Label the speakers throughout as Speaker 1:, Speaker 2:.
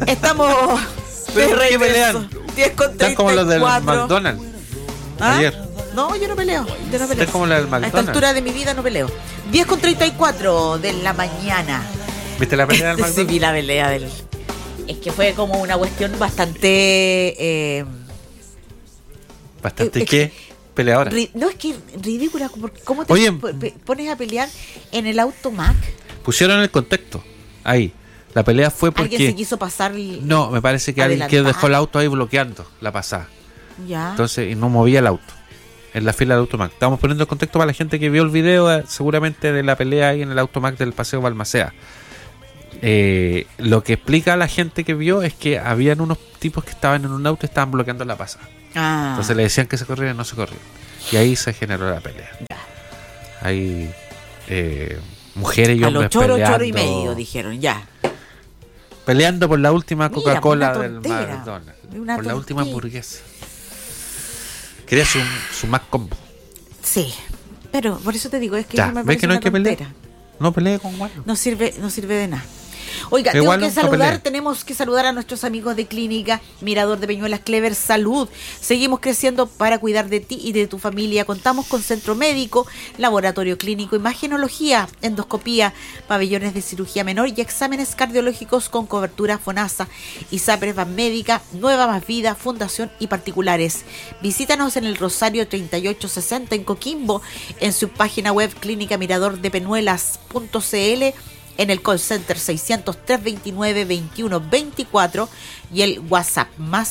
Speaker 1: Estamos
Speaker 2: ¿Pero
Speaker 1: de
Speaker 2: por qué
Speaker 1: regreso.
Speaker 2: pelean?
Speaker 1: 10:34.
Speaker 2: Están como los del McDonald's.
Speaker 1: ¿Ah?
Speaker 2: Ayer.
Speaker 1: No, yo no peleo.
Speaker 2: Están como los del
Speaker 1: A esta
Speaker 2: McDonald's.
Speaker 1: altura de mi vida no peleo. 10:34 de la mañana.
Speaker 2: ¿Viste la pelea del
Speaker 1: Sí,
Speaker 2: McDonald's?
Speaker 1: vi la pelea del... Es que fue como una cuestión bastante...
Speaker 2: Bastante que peleadora.
Speaker 1: No, es que ridícula. ¿Cómo te
Speaker 2: Oye,
Speaker 1: pones a pelear en el auto Mac?
Speaker 2: Pusieron el contexto. Ahí. La pelea fue porque...
Speaker 1: Alguien se quiso pasar
Speaker 2: No, me parece que alguien que
Speaker 1: adelantar.
Speaker 2: dejó el auto ahí bloqueando la pasada.
Speaker 1: Ya.
Speaker 2: Entonces, y no movía el auto en la fila del Automac. Estamos poniendo el contexto para la gente que vio el video, seguramente de la pelea ahí en el Automac del Paseo Balmaceda. Lo que explica a la gente que vio es que habían unos tipos que estaban en un auto y estaban bloqueando la pasada. Entonces le decían que se corriera y no se corrió. Y ahí se generó la pelea. Hay mujeres y
Speaker 1: a
Speaker 2: hombres
Speaker 1: los choro
Speaker 2: peleando,
Speaker 1: y medio, dijeron, ya.
Speaker 2: peleando por la última
Speaker 1: Mira,
Speaker 2: Coca-Cola
Speaker 1: una
Speaker 2: del
Speaker 1: tontera,
Speaker 2: McDonald's.
Speaker 1: una
Speaker 2: Por la última
Speaker 1: tontera.
Speaker 2: hamburguesa. Quería su Mac Combo.
Speaker 1: Sí, pero por eso te digo, es que
Speaker 2: Ya,
Speaker 1: no me
Speaker 2: ¿ves
Speaker 1: parece
Speaker 2: que no hay
Speaker 1: una
Speaker 2: que pelear?
Speaker 1: tontera.
Speaker 2: No pelee con Guano.
Speaker 1: No sirve de nada. Oiga,
Speaker 2: Igual
Speaker 1: tengo que
Speaker 2: no
Speaker 1: saludar,
Speaker 2: pelea.
Speaker 1: tenemos que saludar a nuestros amigos de Clínica Mirador de Peñuelas Clever Salud. Seguimos creciendo para cuidar de ti y de tu familia. Contamos con centro médico, laboratorio clínico, imagenología, endoscopía, pabellones de cirugía menor y exámenes cardiológicos con cobertura FONASA, ISAPRES Banmédica, Nueva Más Vida, Fundación y particulares. Visítanos en el Rosario 3860 en Coquimbo, en su página web clínicamiradordepenuelas.cl, en el call center 600-329-2124 y el WhatsApp más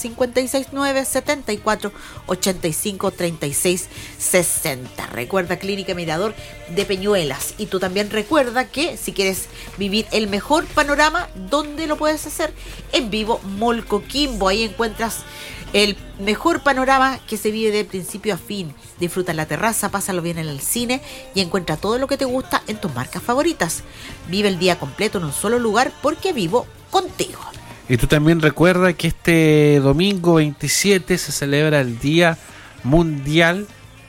Speaker 1: 569-74-85-36-60. Recuerda, Clínica Mirador de Peñuelas. Y tú también recuerda que si quieres vivir el mejor panorama, ¿dónde lo puedes hacer? En Vivo Mall Coquimbo. Ahí encuentras el mejor panorama que se vive de principio a fin. Disfruta en la terraza, pásalo bien en el cine y encuentra todo lo que te gusta en tus marcas favoritas. Vive el día completo en un solo lugar porque vivo contigo.
Speaker 2: Y tú también recuerda que este domingo 27 se celebra el Día Mundial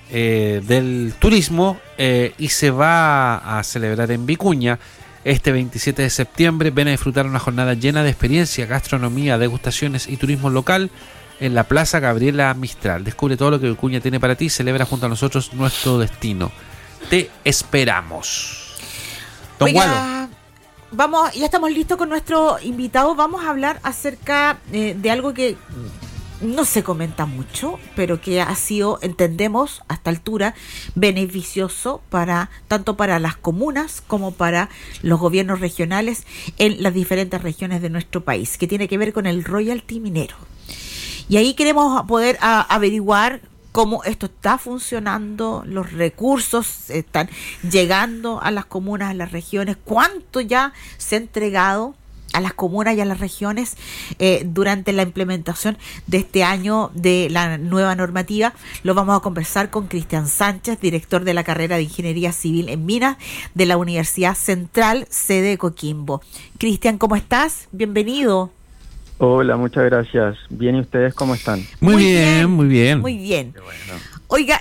Speaker 2: del Turismo y se va a celebrar en Vicuña este 27 de septiembre. Ven a disfrutar una jornada llena de experiencia, gastronomía, degustaciones y turismo local en la Plaza Gabriela Mistral. Descubre todo lo que Vicuña tiene para ti. Celebra junto a nosotros nuestro destino. Te esperamos. Don Gualo.
Speaker 1: Oiga, vamos, ya estamos listos con nuestro invitado. Vamos a hablar acerca de algo que no se comenta mucho, pero que ha sido, entendemos, hasta altura, beneficioso para tanto para las comunas como para los gobiernos regionales en las diferentes regiones de nuestro país, que tiene que ver con el royalty minero. Y ahí queremos poder averiguar cómo esto está funcionando, los recursos están llegando a las comunas, a las regiones, cuánto ya se ha entregado a las comunas y a las regiones durante la implementación de este año de la nueva normativa. Lo vamos a conversar con Cristian Sánchez, director de la carrera de Ingeniería Civil en Minas de la Universidad Central, sede Coquimbo. Cristian, ¿cómo estás? Bienvenido.
Speaker 3: Hola, muchas gracias. Bien, ¿y ustedes cómo están?
Speaker 2: Muy bien, muy bien.
Speaker 1: Muy bien.
Speaker 3: Qué bueno.
Speaker 1: Oiga,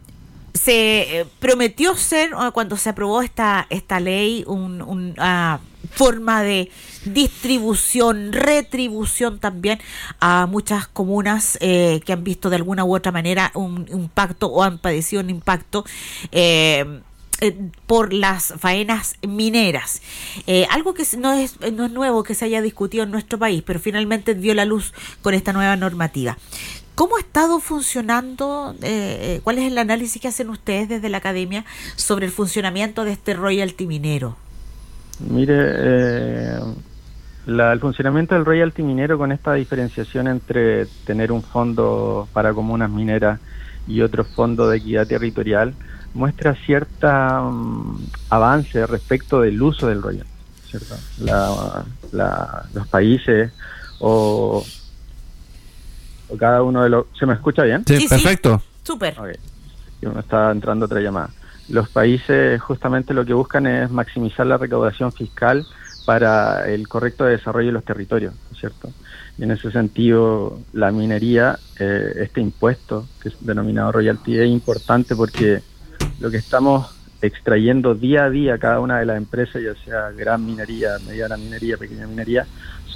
Speaker 1: se prometió ser, cuando se aprobó esta ley, una forma de distribución, retribución también a muchas comunas que han visto de alguna u otra manera un impacto o han padecido un impacto por las faenas mineras. Algo que no es nuevo que se haya discutido en nuestro país, pero finalmente vio la luz con esta nueva normativa. ¿Cómo ha estado funcionando? ¿Cuál es el análisis que hacen ustedes desde la academia sobre el funcionamiento de este royalty minero?
Speaker 3: Mire, el funcionamiento del royalty minero, con esta diferenciación entre tener un fondo para comunas mineras y otro fondo de equidad territorial, muestra cierta avance respecto del uso del royalty, ¿cierto? Los países o cada uno de los... ¿Se me escucha bien?
Speaker 2: Sí,
Speaker 1: Sí,
Speaker 2: perfecto.
Speaker 1: Súper.
Speaker 3: Okay. Me está entrando otra llamada. Los países justamente lo que buscan es maximizar la recaudación fiscal para el correcto desarrollo de los territorios, ¿cierto? Y en ese sentido, la minería, este impuesto que es denominado royalty, es importante porque lo que estamos extrayendo día a día cada una de las empresas, ya sea gran minería, mediana minería, pequeña minería,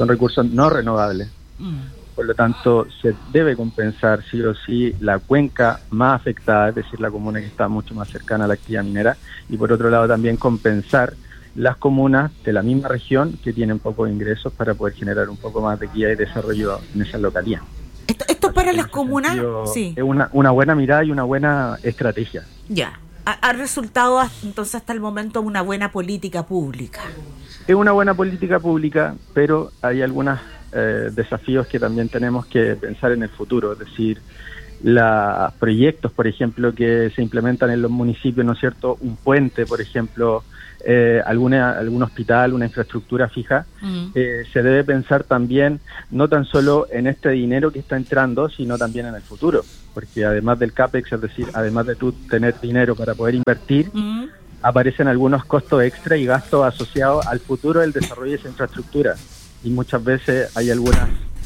Speaker 3: son recursos no renovables. Por lo tanto, se debe compensar sí o sí la cuenca más afectada, es decir, la comuna que está mucho más cercana a la actividad minera, y por otro lado también compensar las comunas de la misma región que tienen pocos ingresos para poder generar un poco más de equidad y desarrollo en esa localidad.
Speaker 1: Esto para las comunas, sí.
Speaker 3: Es una buena mirada y una buena estrategia.
Speaker 1: Ya. Ha resultado entonces hasta el momento una buena política pública.
Speaker 3: Es una buena política pública, pero hay algunos desafíos que también tenemos que pensar en el futuro. Es decir, los proyectos, por ejemplo, que se implementan en los municipios, ¿no es cierto? Un puente, por ejemplo, algún hospital, una infraestructura fija, se debe pensar también no tan solo en este dinero que está entrando, sino también en el futuro, porque además del CAPEX, es decir, además de tú tener dinero para poder invertir, aparecen algunos costos extra y gastos asociados al futuro del desarrollo de esa infraestructura, y muchas veces hay algunas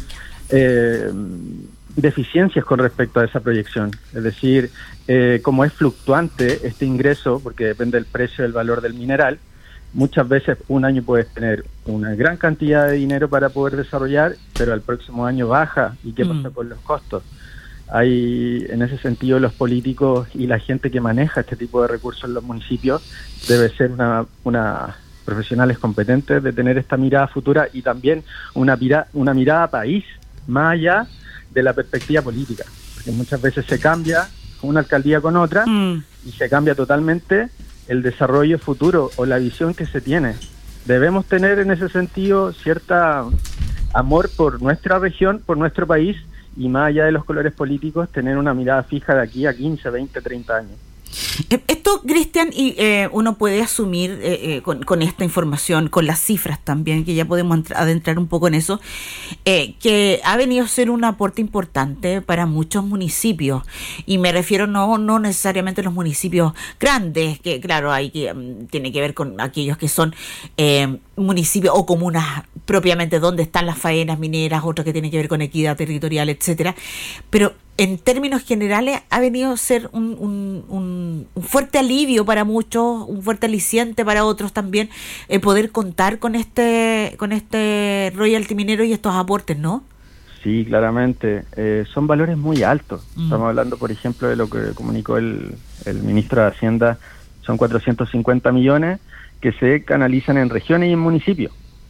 Speaker 3: deficiencias con respecto a esa proyección. Es decir, como es fluctuante este ingreso, porque depende del precio del valor del mineral, muchas veces un año puedes tener una gran cantidad de dinero para poder desarrollar, pero al próximo año baja. ¿Y qué pasa con los costos? Hay, en ese sentido, los políticos y la gente que maneja este tipo de recursos en los municipios debe ser una profesionales competentes de tener esta mirada futura y también una mirada país, más allá de la perspectiva política, porque muchas veces se cambia una alcaldía con otra y se cambia totalmente el desarrollo futuro o la visión que se tiene. Debemos tener en ese sentido cierta amor por nuestra región, por nuestro país, y más allá de los colores políticos, tener una mirada fija de aquí a 15, 20, 30 años.
Speaker 1: Esto, Cristian, y uno puede asumir con esta información, con las cifras también, que ya podemos adentrar un poco en eso, que ha venido a ser un aporte importante para muchos municipios, y me refiero no necesariamente a los municipios grandes, que claro, tiene que ver con aquellos que son municipios o comunas propiamente donde están las faenas mineras, otros que tienen que ver con equidad territorial, etcétera, pero en términos generales ha venido a ser un fuerte alivio para muchos, un fuerte aliciente para otros también, poder contar con este royalty minero y estos aportes, ¿no?
Speaker 3: Sí, claramente. Son valores muy altos. Estamos hablando, por ejemplo, de lo que comunicó el ministro de Hacienda, son 450 millones que se canalizan en regiones y en municipios.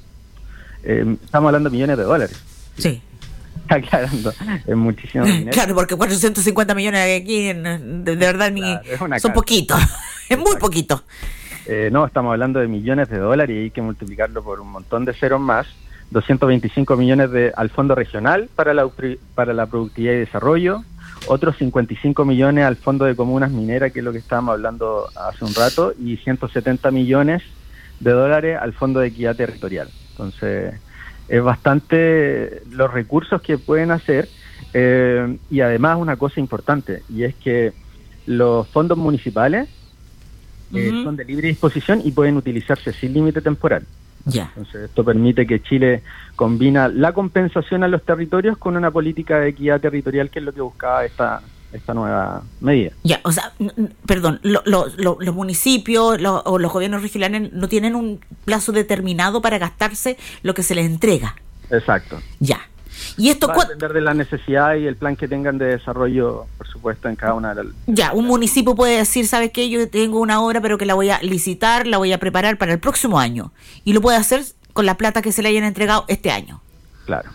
Speaker 3: Estamos hablando de millones de dólares.
Speaker 1: Sí.
Speaker 3: Aclarando, es muchísimo dinero.
Speaker 1: Claro, porque 450 millones aquí, de verdad, son poquitos, es muy poquito.
Speaker 3: No, estamos hablando de millones de dólares y hay que multiplicarlo por un montón de ceros más. 225 millones al fondo regional para la productividad y desarrollo, otros 55 millones al fondo de comunas mineras, que es lo que estábamos hablando hace un rato, y 170 millones de dólares al fondo de equidad territorial. Entonces, es bastante los recursos que pueden hacer, y además una cosa importante, y es que los fondos municipales son de libre disposición y pueden utilizarse sin límite temporal. Entonces esto permite que Chile combina la compensación a los territorios con una política de equidad territorial, que es lo que buscaba esta nueva medida.
Speaker 1: O sea, perdón, los municipios o los gobiernos regionales no tienen un plazo determinado para gastarse lo que se les entrega.
Speaker 3: Exacto.
Speaker 1: Y esto
Speaker 3: va a depender de la necesidad y el plan que tengan de desarrollo, por supuesto, en cada una de las...
Speaker 1: un municipio puede decir, ¿sabes qué? Yo tengo una obra, pero que la voy a licitar, la voy a preparar para el próximo año. Y lo puede hacer con la plata que se le hayan entregado este año.
Speaker 3: Claro.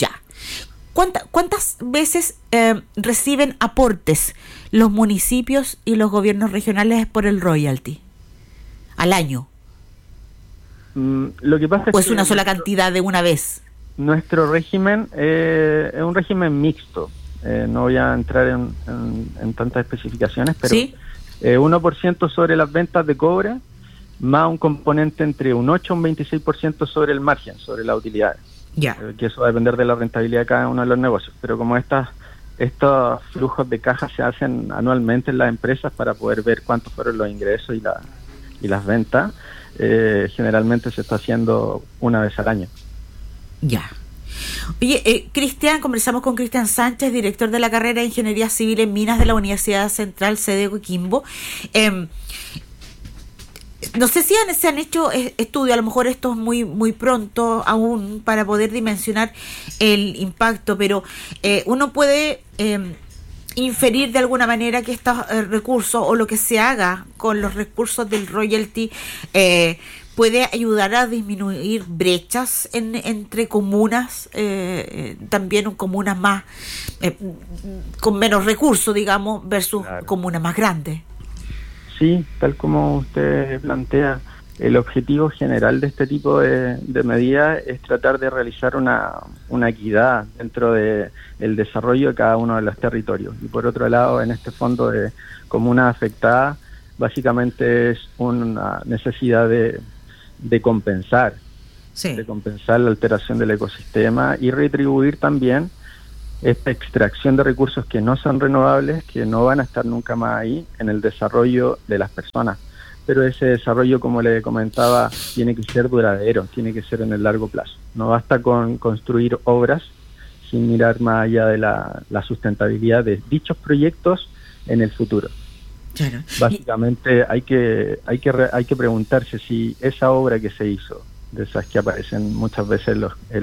Speaker 1: ¿Cuántas veces reciben aportes los municipios y los gobiernos regionales por el royalty al año?
Speaker 3: Lo que pasa
Speaker 1: ¿O es una sola cantidad de una vez?
Speaker 3: Nuestro régimen es un régimen mixto. No voy a entrar en tantas especificaciones, pero
Speaker 1: ¿sí?
Speaker 3: 1% sobre las ventas de cobre, más un componente entre un 8 y un 26% sobre el margen, sobre las utilidades. Que eso va a depender de la rentabilidad de cada uno de los negocios. Pero como estos flujos de caja se hacen anualmente en las empresas para poder ver cuántos fueron los ingresos y las ventas, generalmente se está haciendo una vez al año.
Speaker 1: Oye, Cristian, conversamos con Cristian Sánchez, director de la carrera de Ingeniería Civil en Minas de la Universidad Central, sede de Coquimbo. No sé si se han hecho estudios, a lo mejor esto es muy pronto aún para poder dimensionar el impacto, pero uno puede inferir de alguna manera que estos recursos o lo que se haga con los recursos del royalty puede ayudar a disminuir brechas entre comunas, también comunas más con menos recursos, digamos, versus
Speaker 3: Claro.
Speaker 1: comunas más grandes.
Speaker 3: Sí, tal como usted plantea, el objetivo general de este tipo de medidas es tratar de realizar una equidad dentro del desarrollo de cada uno de los territorios. Y por otro lado, en este fondo de comunas afectadas, básicamente es una necesidad de compensar,
Speaker 1: Sí.
Speaker 3: de compensar la alteración del ecosistema y retribuir también esta extracción de recursos que no son renovables, que no van a estar nunca más ahí en el desarrollo de las personas. Pero ese desarrollo, como le comentaba, tiene que ser duradero, tiene que ser en el largo plazo. No basta con construir obras sin mirar más allá de la sustentabilidad de dichos proyectos en el futuro.
Speaker 1: Claro.
Speaker 3: Básicamente hay que preguntarse si esa obra que se hizo, de esas que aparecen muchas veces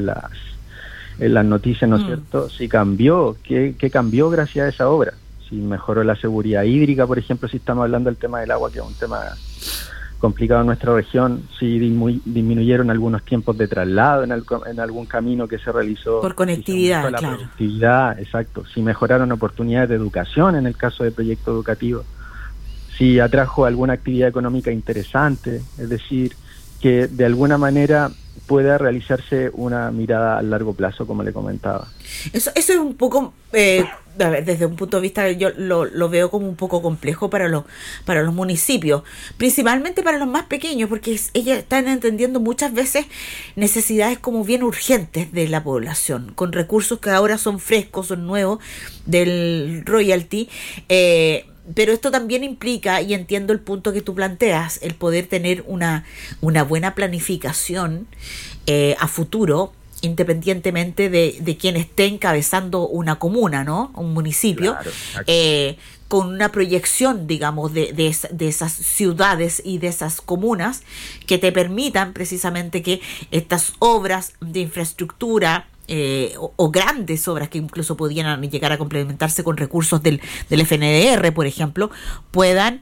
Speaker 3: en las noticias, ¿no es cierto? Si cambió, ¿qué cambió gracias a esa obra? Si mejoró la seguridad hídrica, por ejemplo, si estamos hablando del tema del agua, que es un tema complicado en nuestra región, si disminuyeron algunos tiempos de traslado en algún camino que se realizó.
Speaker 1: Por conectividad,
Speaker 3: si se aumentó la
Speaker 1: claro.
Speaker 3: productividad, exacto. Si mejoraron oportunidades de educación en el caso de proyectos educativos. Si atrajo alguna actividad económica interesante, es decir, que de alguna manera pueda realizarse una mirada a largo plazo, como le comentaba.
Speaker 1: Eso es un poco, a ver, desde un punto de vista, yo lo veo como un poco complejo para los municipios, principalmente para los más pequeños, porque ellas están entendiendo muchas veces necesidades como bien urgentes de la población, con recursos que ahora son frescos, son nuevos del royalty, pero esto también implica, y entiendo el punto que tú planteas, el poder tener una buena planificación a futuro, independientemente de quién esté encabezando una comuna, ¿no? Un municipio,
Speaker 3: Claro,
Speaker 1: con una proyección, digamos, de esas ciudades y de esas comunas que te permitan precisamente que estas obras de infraestructura o grandes obras que incluso podían llegar a complementarse con recursos del FNDR, por ejemplo, puedan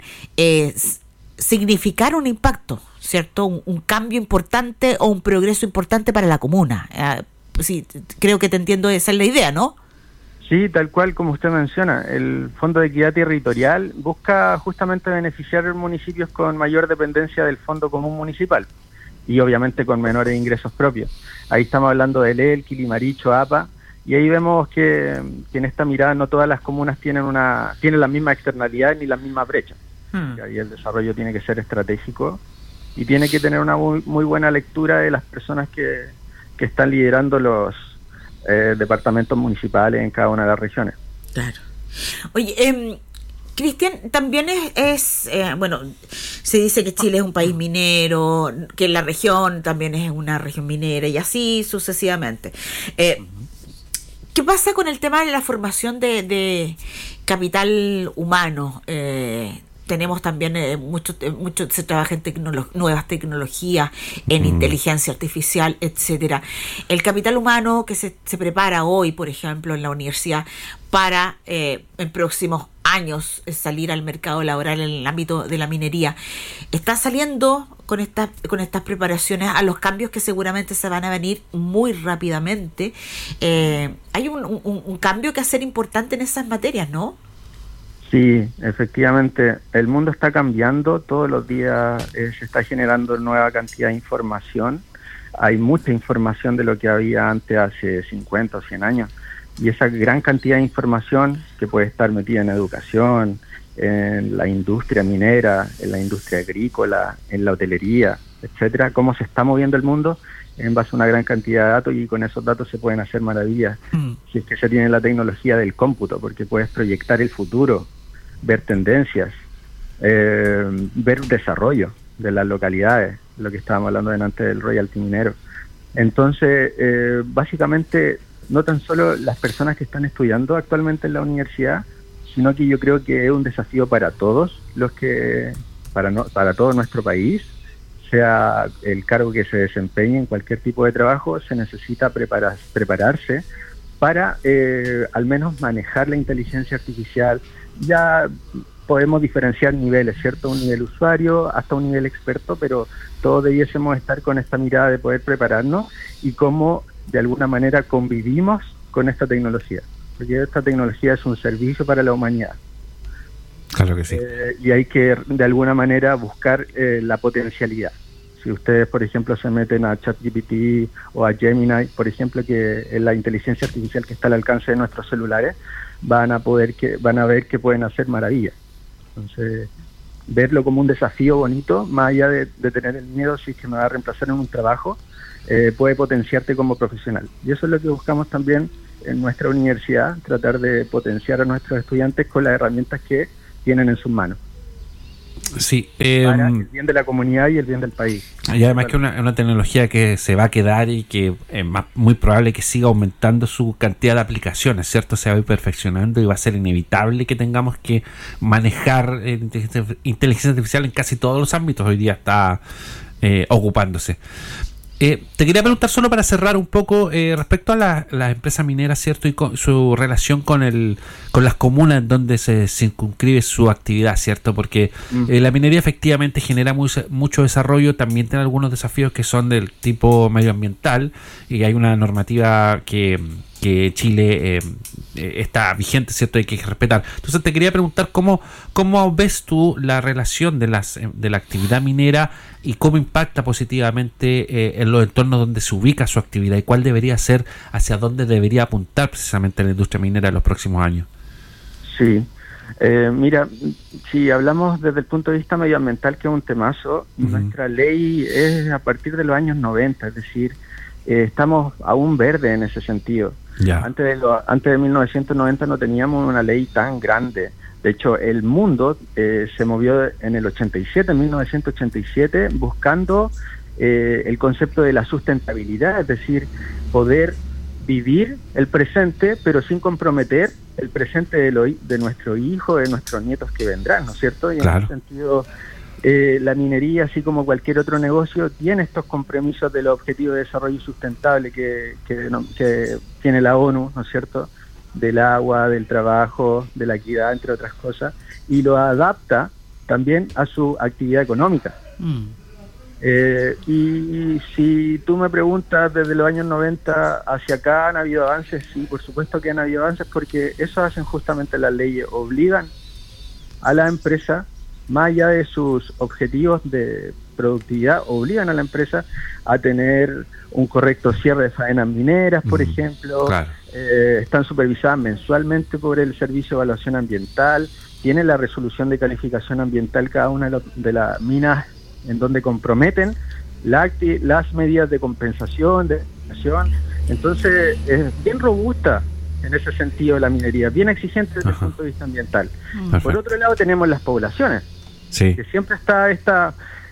Speaker 1: significar un impacto, ¿cierto? Un cambio importante o un progreso importante para la comuna. Sí, creo que te entiendo, esa es la idea, ¿no?
Speaker 3: Sí, tal cual como usted menciona, el Fondo de Equidad Territorial busca justamente beneficiar a municipios con mayor dependencia del Fondo Común Municipal y obviamente con menores ingresos propios. Ahí estamos hablando del Elqui, Limarí, APA, y ahí vemos que en esta mirada no todas las comunas tienen las mismas externalidades ni las mismas brechas. Y ahí el desarrollo tiene que ser estratégico y tiene que tener una muy buena lectura de las personas que están liderando los departamentos municipales en cada una de las regiones.
Speaker 1: Claro. Oye, Cristian, también bueno, se dice que Chile es un país minero, que la región también es una región minera y así sucesivamente. ¿Qué pasa con el tema de la formación de capital humano? Tenemos también mucho se trabaja en nuevas tecnologías, en inteligencia artificial, etcétera. El capital humano que se prepara hoy, por ejemplo, en la universidad para en próximos años salir al mercado laboral en el ámbito de la minería, está saliendo con estas preparaciones a los cambios que seguramente se van a venir muy rápidamente. Hay un cambio que hacer importante en esas materias, ¿no?
Speaker 3: Sí, efectivamente, el mundo está cambiando, todos los días se está generando nueva cantidad de información, hay mucha información de lo que había antes hace 50 o 100 años, y esa gran cantidad de información que puede estar metida en educación, en la industria minera, en la industria agrícola, en la hotelería, etcétera, cómo se está moviendo el mundo en base a una gran cantidad de datos, y con esos datos se pueden hacer maravillas si es que se tiene la tecnología del cómputo, porque puedes proyectar el futuro, ver tendencias, ver desarrollo de las localidades, lo que estábamos hablando delante del royalty minero. Entonces, básicamente, no tan solo las personas que están estudiando actualmente en la universidad, sino que yo creo que es un desafío para todos para todo nuestro país, sea el cargo que se desempeñe en cualquier tipo de trabajo, se necesita prepararse para al menos manejar la inteligencia artificial. Ya podemos diferenciar niveles, ¿cierto? Un nivel usuario hasta un nivel experto, pero todos debiésemos estar con esta mirada de poder prepararnos y cómo de alguna manera convivimos con esta tecnología, porque esta tecnología es un servicio para la humanidad.
Speaker 2: Claro que sí.
Speaker 3: Y hay que de alguna manera buscar la potencialidad. Si ustedes, por ejemplo, se meten a ChatGPT o a Gemini, por ejemplo, que es la inteligencia artificial que está al alcance de nuestros celulares, van a ver que pueden hacer maravillas. Entonces, verlo como un desafío bonito, más allá de tener el miedo si es que me va a reemplazar en un trabajo, puede potenciarte como profesional. Y eso es lo que buscamos también en nuestra universidad, tratar de potenciar a nuestros estudiantes con las herramientas que tienen en sus manos.
Speaker 2: Sí,
Speaker 3: para el bien de la comunidad y el bien del país.
Speaker 2: Y además que una tecnología que se va a quedar y que es muy probable que siga aumentando su cantidad de aplicaciones, ¿cierto? Se va a ir perfeccionando y va a ser inevitable que tengamos que manejar inteligencia artificial en casi todos los ámbitos. Hoy día está ocupándose. Te quería preguntar solo para cerrar un poco respecto a las empresas mineras, ¿cierto? Y con su relación con las comunas en donde se circunscribe su actividad, ¿cierto? Porque la minería efectivamente genera mucho desarrollo, también tiene algunos desafíos que son del tipo medioambiental y hay una normativa que Chile está vigente, ¿cierto? Hay que respetar. Entonces te quería preguntar cómo ves tú la relación de la actividad minera y cómo impacta positivamente en los entornos donde se ubica su actividad y cuál debería ser, hacia dónde debería apuntar precisamente la industria minera en los próximos años.
Speaker 3: Sí, mira, si hablamos desde el punto de vista medioambiental, que es un temazo, nuestra ley es a partir de los años 90, es decir, estamos aún verde en ese sentido.
Speaker 2: Ya.
Speaker 3: Antes de 1990 no teníamos una ley tan grande. De hecho, el mundo se movió en el 87, en 1987, buscando el concepto de la sustentabilidad, es decir, poder vivir el presente, pero sin comprometer el presente de nuestro hijo, de nuestros nietos que vendrán, ¿no es cierto? Y
Speaker 2: claro.
Speaker 3: En ese sentido, la minería, así como cualquier otro negocio, tiene estos compromisos de los Objetivos de Desarrollo Sustentable que tiene la ONU, ¿no es cierto?, del agua, del trabajo, de la equidad, entre otras cosas, y lo adapta también a su actividad económica. Y si tú me preguntas desde los años 90 hacia acá, ¿han habido avances? Sí, por supuesto que han habido avances, porque eso hacen justamente las leyes, obligan a la empresa, más allá de sus objetivos de productividad, obligan a la empresa a tener un correcto cierre de faenas mineras, por ejemplo.
Speaker 2: Claro.
Speaker 3: Están supervisadas mensualmente por el Servicio de Evaluación Ambiental, tienen la resolución de calificación ambiental cada una de las minas, en donde comprometen las medidas de compensación, de acción. Entonces es bien robusta en ese sentido la minería, bien exigente desde el punto de vista ambiental. Por otro lado tenemos las poblaciones,
Speaker 2: sí,
Speaker 3: que siempre está esta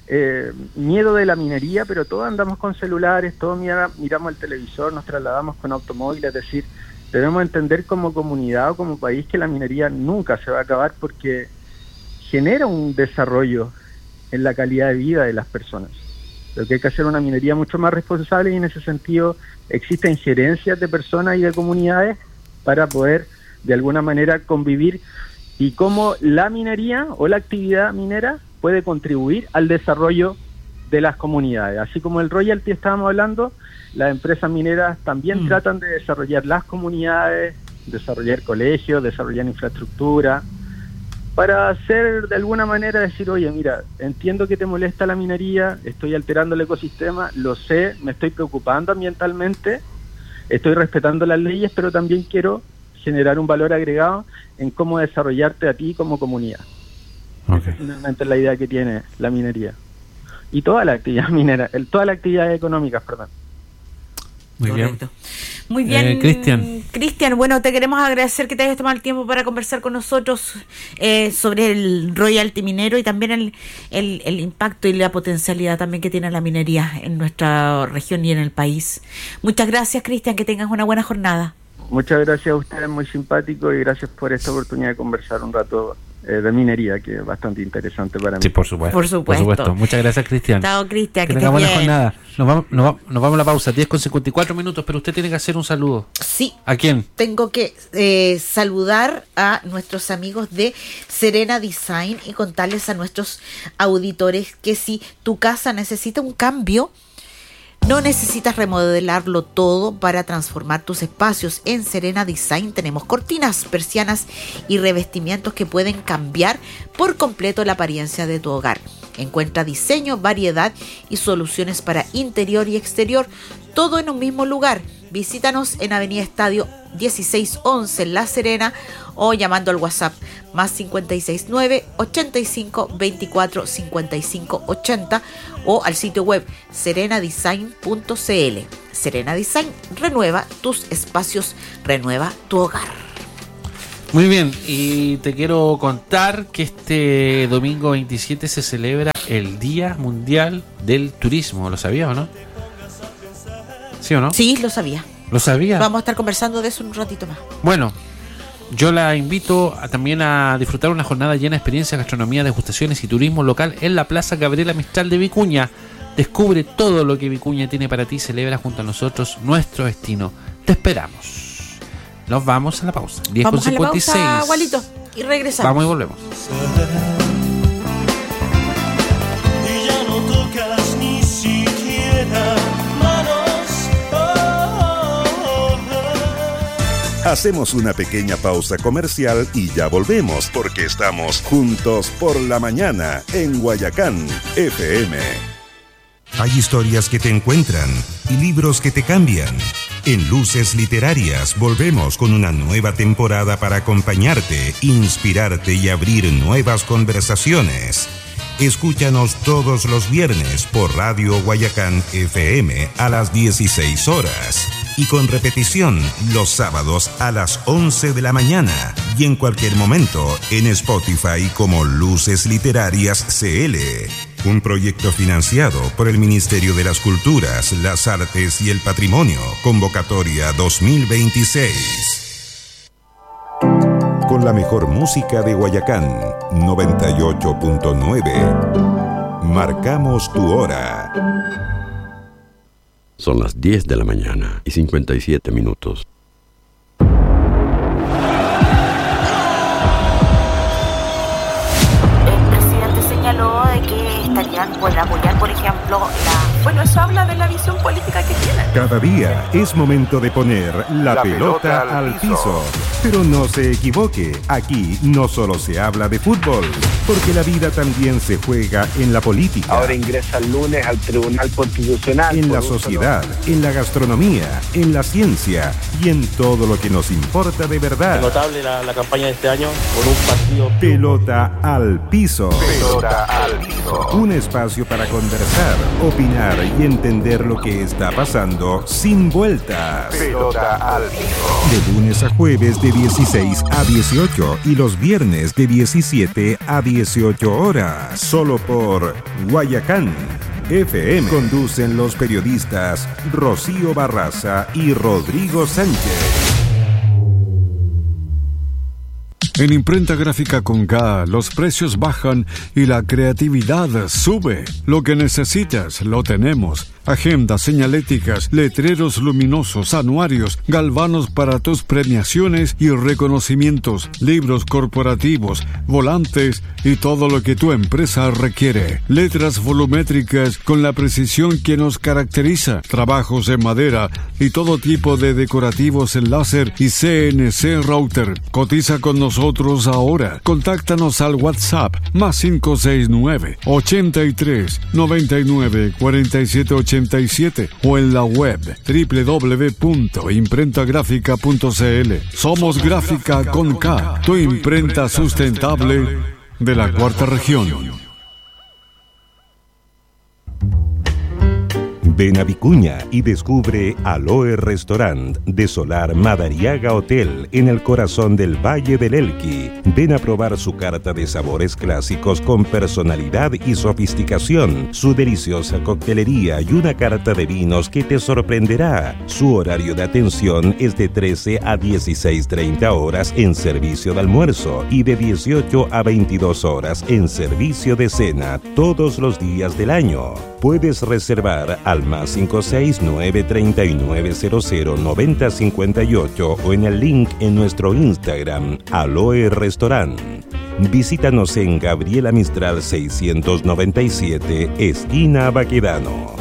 Speaker 3: miedo de la minería, pero todos andamos con celulares, todos miramos el televisor, nos trasladamos con automóviles, es decir, debemos entender como comunidad o como país que la minería nunca se va a acabar porque genera un desarrollo en la calidad de vida de las personas. Lo que hay que hacer es una minería mucho más responsable y en ese sentido existen gerencias de personas y de comunidades para poder de alguna manera convivir y cómo la minería o la actividad minera puede contribuir al desarrollo de las comunidades. Así como el royalty estábamos hablando, las empresas mineras también tratan de desarrollar las comunidades, desarrollar colegios, desarrollar infraestructura, para hacer de alguna manera decir, oye, mira, entiendo que te molesta la minería, estoy alterando el ecosistema, lo sé, me estoy preocupando ambientalmente, estoy respetando las leyes, pero también quiero generar un valor agregado en cómo desarrollarte a ti como comunidad.
Speaker 2: Okay.
Speaker 3: Finalmente es la idea que tiene la minería. Y toda la actividad minera, todas las actividades económicas, perdón.
Speaker 2: Muy
Speaker 1: Correcto.
Speaker 2: bien.
Speaker 1: Muy bien,
Speaker 2: Cristian.
Speaker 1: Cristian, bueno, te queremos agradecer que te hayas tomado el tiempo para conversar con nosotros sobre el royalty minero y también el impacto y la potencialidad también que tiene la minería en nuestra región y en el país. Muchas gracias, Cristian, que tengas una buena jornada.
Speaker 3: Muchas gracias a ustedes, muy simpático, y gracias por esta oportunidad de conversar un rato de minería, que es bastante interesante para mí.
Speaker 2: Sí, por supuesto.
Speaker 1: Por supuesto.
Speaker 2: Muchas gracias, Cristian.
Speaker 1: Chao, Cristian.
Speaker 2: Que tenga buena jornada. Nos vamos a la pausa, 10:54 minutos, pero usted tiene que hacer un saludo.
Speaker 1: Sí.
Speaker 2: ¿A quién?
Speaker 1: Tengo que saludar a nuestros amigos de Serena Design y contarles a nuestros auditores que si tu casa necesita un cambio, no necesitas remodelarlo todo para transformar tus espacios. En Serena Design tenemos cortinas, persianas y revestimientos que pueden cambiar por completo la apariencia de tu hogar. Encuentra diseño, variedad y soluciones para interior y exterior, todo en un mismo lugar. Visítanos en Avenida Estadio 1611 en La Serena o llamando al WhatsApp más 569 85 24 55 80 o al sitio web serenadesign.cl. Serena Design renueva tus espacios, renueva tu hogar.
Speaker 2: Muy bien, y te quiero contar que este domingo 27 se celebra el Día Mundial del Turismo. ¿Lo sabías o no? ¿Sí o no?
Speaker 1: Sí, lo sabía.
Speaker 2: ¿Lo sabía?
Speaker 1: Vamos a estar conversando de eso un ratito más.
Speaker 2: Bueno, yo la invito también a disfrutar una jornada llena de experiencias, gastronomía, degustaciones y turismo local en la Plaza Gabriela Mistral de Vicuña. Descubre todo lo que Vicuña tiene para ti y celebra junto a nosotros nuestro destino. Te esperamos. Nos vamos a la pausa. 10:56.
Speaker 1: Vamos a la pausa, Walito, y regresamos.
Speaker 2: Vamos y volvemos.
Speaker 4: Y ya no tocas ni siquiera manos.
Speaker 5: Hacemos una pequeña pausa comercial y ya volvemos, porque estamos juntos por la mañana en Guayacán FM.
Speaker 6: Hay historias que te encuentran y libros que te cambian. En Luces Literarias volvemos con una nueva temporada para acompañarte, inspirarte y abrir nuevas conversaciones. Escúchanos todos los viernes por Radio Guayacán FM a las 16 horas y con repetición los sábados a las 11 de la mañana y en cualquier momento en Spotify como Luces Literarias CL. Un proyecto financiado por el Ministerio de las Culturas, las Artes y el Patrimonio. Convocatoria 2026. Con la mejor música de Guayacán, 98.9. Marcamos tu hora.
Speaker 7: Son las 10 de la mañana y 57 minutos.
Speaker 1: Pueden apoyar, por ejemplo, bueno, eso habla de la visión política que tienen.
Speaker 6: Cada día es momento de poner la pelota al piso. Pero no se equivoque, aquí no solo se habla de fútbol, porque la vida también se juega en la política.
Speaker 8: Ahora ingresa el lunes al Tribunal Constitucional.
Speaker 6: En la sociedad, en la gastronomía, en la ciencia y en todo lo que nos importa de verdad.
Speaker 9: Es notable la campaña de este año con un partido.
Speaker 6: Pelota al piso.
Speaker 5: Pelota al piso.
Speaker 6: Un espacio para conversar, opinar y entender lo que está pasando sin vueltas.
Speaker 5: Pelota al piso.
Speaker 6: De lunes a jueves de 16 a 18 y los viernes de 17 a 18 horas. Solo por Guayacán FM. Conducen los periodistas Rocío Barraza y Rodrigo Sánchez.
Speaker 10: En Imprenta Gráfica con K, los precios bajan y la creatividad sube. Lo que necesitas, lo tenemos. Agendas, señaléticas, letreros luminosos, anuarios, galvanos para tus premiaciones y reconocimientos, libros corporativos, volantes y todo lo que tu empresa requiere. Letras volumétricas con la precisión que nos caracteriza. Trabajos en madera y todo tipo de decorativos en láser y CNC router. Cotiza con nosotros ahora. Contáctanos al WhatsApp más 569 83 99 47 87 o en la web www.imprentagrafica.cl. Somos Gráfica con K, tu imprenta sustentable de la Cuarta Región.
Speaker 6: Ven a Vicuña y descubre Aloe Restaurant de Solar Madariaga Hotel en el corazón del Valle del Elqui. Ven a probar su carta de sabores clásicos con personalidad y sofisticación, su deliciosa coctelería y una carta de vinos que te sorprenderá. Su horario de atención es de 13 a 16:30 horas en servicio de almuerzo y de 18 a 22 horas en servicio de cena todos los días del año. Puedes reservar al +56 939 00 90 58 o en el link en nuestro Instagram, Aloe Restaurant. Visítanos en Gabriela Mistral 697, esquina Baquedano.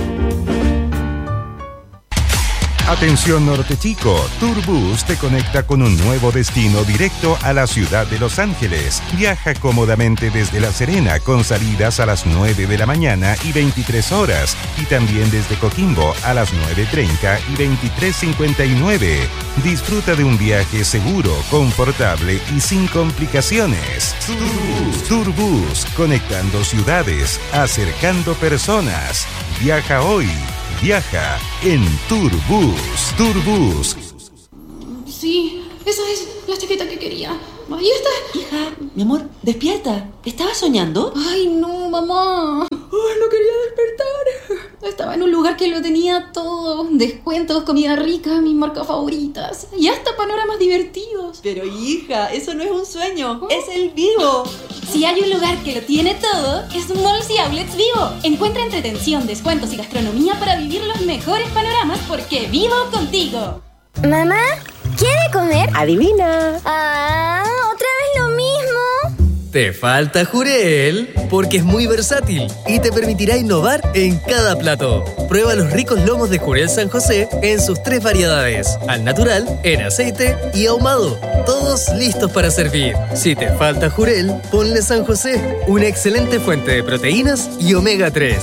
Speaker 5: Atención Norte Chico, Turbus te conecta con un nuevo destino directo a la ciudad de Los Ángeles. Viaja cómodamente desde La Serena con salidas a las 9 de la mañana y 23 horas y también desde Coquimbo a las 9:30 y 23:59. Disfruta de un viaje seguro, confortable y sin complicaciones. Turbus, conectando ciudades, acercando personas. Viaja hoy. Viaja en Turbus. Turbus.
Speaker 11: Sí, esa es la chaqueta que quería. Ahí está.
Speaker 12: Hija, mi amor, despierta. ¿Estabas soñando?
Speaker 11: Ay, no, mamá. No quería despertar. Estaba en un lugar que lo tenía todo. Descuentos, comida rica, mis marcas favoritas. Y hasta panoramas divertidos.
Speaker 12: Pero hija, eso no es un sueño. Es el Vivo.
Speaker 11: Si hay un lugar que lo tiene todo, es Malls y Outlets Vivo. Encuentra entretención, descuentos y gastronomía para vivir los mejores panoramas porque vivo contigo.
Speaker 13: Mamá, ¿quiere comer?
Speaker 14: Adivina.
Speaker 13: ¿Otra vez lo mismo?
Speaker 15: Te falta Jurel, porque es muy versátil y te permitirá innovar en cada plato. Prueba los ricos lomos de Jurel San José en sus 3 variedades: al natural, en aceite y ahumado. Todos listos para servir. Si te falta Jurel, ponle San José, una excelente fuente de proteínas y omega 3.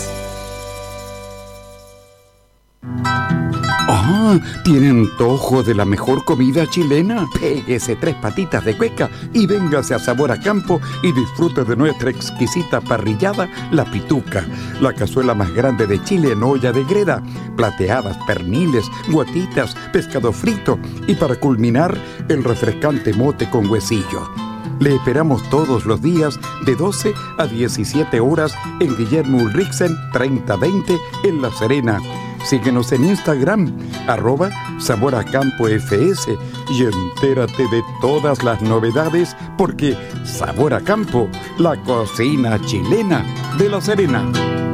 Speaker 16: ¿Tiene antojo de la mejor comida chilena? Péguese 3 patitas de cueca y véngase a Sabor a Campo y disfrute de nuestra exquisita parrillada, La Pituca, la cazuela más grande de Chile en olla de greda, plateadas, perniles, guatitas, pescado frito y para culminar, el refrescante mote con huesillo. Le esperamos todos los días de 12 a 17 horas en Guillermo Ulrichsen 3020 en La Serena. Síguenos en Instagram, @SaborACampoFS y entérate de todas las novedades porque Sabor a Campo, la cocina chilena de La Serena.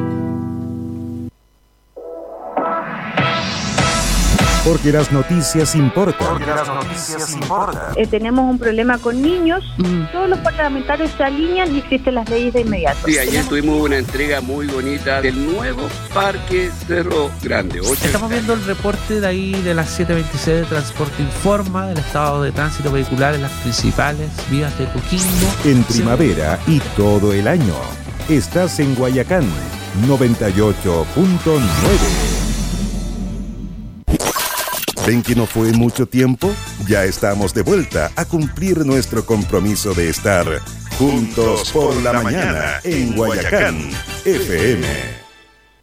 Speaker 5: Porque las noticias importan.
Speaker 17: Tenemos un problema con niños. Todos los parlamentarios se alinean y existen las leyes de inmediato.
Speaker 18: Sí, ayer tuvimos una entrega muy bonita del nuevo Parque Cerro Grande.
Speaker 2: Estamos viendo el reporte de ahí de las 7:26 de Transporte Informa del estado de tránsito vehicular en las principales vías de Coquimbo.
Speaker 5: En primavera y todo el año. Estás en Guayacán 98.9. ¿Ven que no fue mucho tiempo? Ya estamos de vuelta a cumplir nuestro compromiso de estar juntos por la mañana en Guayacán FM.